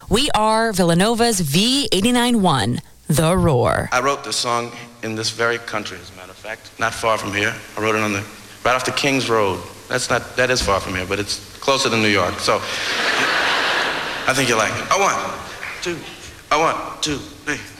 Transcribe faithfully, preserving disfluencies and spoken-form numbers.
We are Villanova's V eighty-nine point one, The Roar. I wrote this song in this very country, as a matter of fact, not far from here. I wrote it on the, right off the Kings Road. That's not, that is far from here, but it's closer than New York, so I think you'll like it. I want, two, I want, two, three.